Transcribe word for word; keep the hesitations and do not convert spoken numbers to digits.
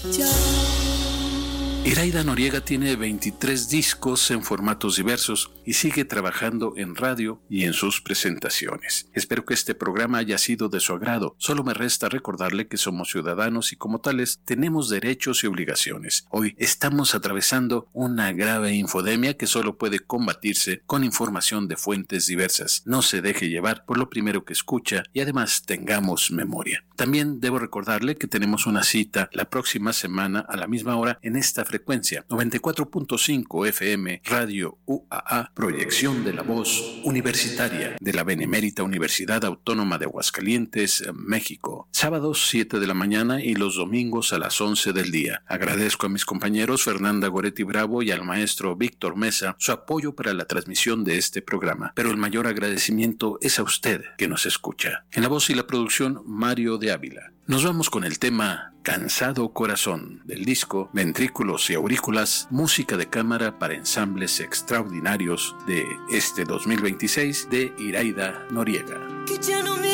Iraida Noriega tiene veintitrés discos en formatos diversos y sigue trabajando en radio y en sus presentaciones. Espero que este programa haya sido de su agrado. Solo me resta recordarle que somos ciudadanos y como tales tenemos derechos y obligaciones. Hoy estamos atravesando una grave infodemia que solo puede combatirse con información de fuentes diversas. No se deje llevar por lo primero que escucha y además tengamos memoria. También debo recordarle que tenemos una cita la próxima semana a la misma hora en esta frecuencia. Frecuencia noventa y cuatro punto cinco F M Radio U A A, proyección de la voz universitaria de la Benemérita Universidad Autónoma de Aguascalientes, México. Sábados siete de la mañana y los domingos a las once del día. Agradezco a mis compañeros Fernanda Goretti Bravo y al maestro Víctor Mesa su apoyo para la transmisión de este programa, pero el mayor agradecimiento es a usted que nos escucha. En la voz y la producción, Mario de Ávila. Nos vamos con el tema Cansado Corazón del disco Ventrículos y Aurículas, música de cámara para ensambles extraordinarios de este dos mil veintiséis de Iraida Noriega. Que ya no me